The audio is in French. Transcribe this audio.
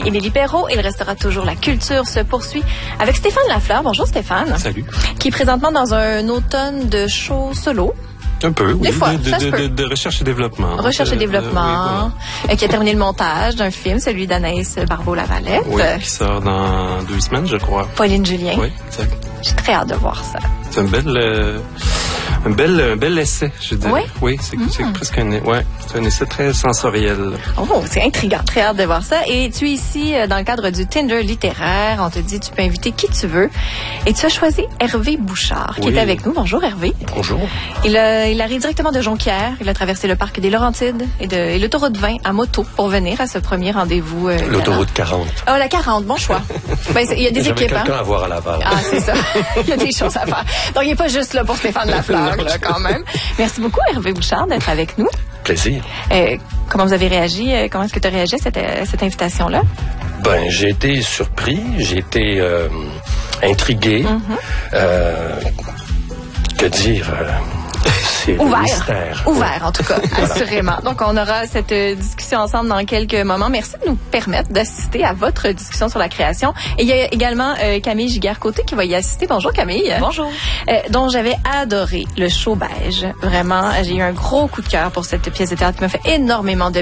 et Nelly Perrault. Il restera toujours la culture se poursuit avec Stéphane Lafleur. Bonjour Stéphane. Salut. Qui est présentement dans un automne de show solo. Un peu, oui. Des fois, de recherche et développement. Recherche et développement. Oui, voilà. Qui a terminé le montage d'un film, celui d'Anaïs Barbeau-Lavalette. Oui, qui sort dans 2 semaines, je crois. Pauline Julien. Oui, exact. J'ai très hâte de voir ça. C'est un bel essai, je dirais. Oui? Oui, c'est presque c'est un essai très sensoriel. Oh, c'est intriguant. Très hâte de voir ça. Et tu es ici dans le cadre du Tinder littéraire. On te dit tu peux inviter qui tu veux. Et tu as choisi Hervé Bouchard, qui est avec nous. Bonjour Hervé. Bonjour. Il arrive directement de Jonquière. Il a traversé le parc des Laurentides et l'autoroute 20 à moto pour venir à ce premier rendez-vous. L'autoroute 40. Oh, la 40, bon choix. Ben, il y a des équipes. J'avais quelqu'un à voir à Laval. Ah, c'est ça. Il y a des choses à faire. Donc, il n'est pas juste là pour Stéphane Lafleur, là, quand même. Merci beaucoup, Hervé Bouchard, d'être avec nous. Plaisir. Comment vous avez réagi? Comment est-ce que tu as réagi à cette invitation-là? Ben, j'ai été surpris, j'ai été intrigué. Que dire? C'est ouvert. Mystère. Ouvert, en tout cas, assurément. Donc, on aura cette discussion ensemble dans quelques moments. Merci de nous permettre d'assister à votre discussion sur la création. Et il y a également Camille Giguère-Côté qui va y assister. Bonjour, Camille. Bonjour. Dont j'avais adoré le show beige. Vraiment, j'ai eu un gros coup de cœur pour cette pièce de théâtre qui m'a fait énormément de